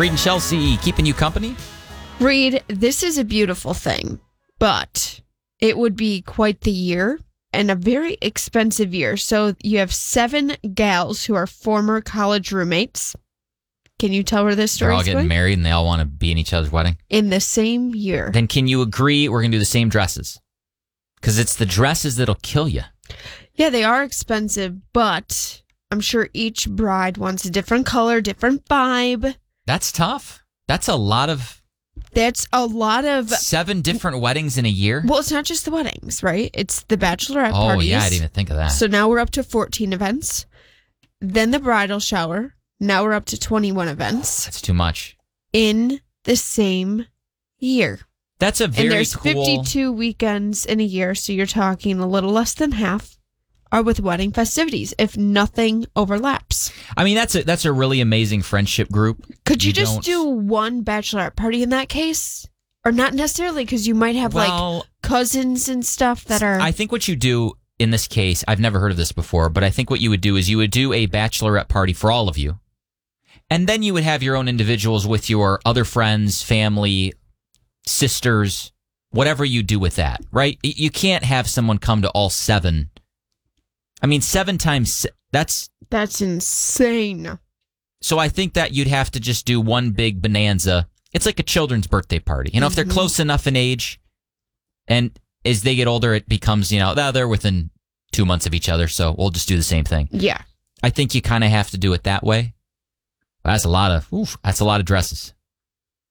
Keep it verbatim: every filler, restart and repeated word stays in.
Reed and Chelsea keeping you company? Reed, this is a beautiful thing, but it would be quite the year and a very expensive year. So you have seven gals who are former college roommates. Can you tell her this story? They're all getting going? married and they all want to be in each other's wedding? In the same year. Then can you agree we're going to do the same dresses? Because it's the dresses that'll kill you. Yeah, they are expensive, but I'm sure each bride wants a different color, different vibe. That's tough. That's a lot of... That's a lot of... Seven different weddings in a year? Well, it's not just the weddings, right? It's the bachelorette oh, parties. Oh, yeah, I didn't even think of that. So now we're up to fourteen events. Then the bridal shower. Now we're up to twenty-one events. That's too much. In the same year. That's a very And there's cool... fifty-two weekends in a year, so you're talking a little less than half are with wedding festivities, if nothing overlaps. I mean, that's a, that's a really amazing friendship group. Could you, you just don't... do one bachelorette party in that case? Or not necessarily, because you might have well, like cousins and stuff that are... I think what you do in this case, I've never heard of this before, but I think what you would do is you would do a bachelorette party for all of you. And then you would have your own individuals with your other friends, family, sisters, whatever you do with that, right? You can't have someone come to all seven. I mean, seven times, that's... That's insane. So I think that you'd have to just do one big bonanza. It's like a children's birthday party. You know, mm-hmm. if they're close enough in age, and as they get older, it becomes, you know, they're within two months of each other, so we'll just do the same thing. Yeah. I think you kind of have to do it that way. That's a lot of, oof, that's a lot of dresses.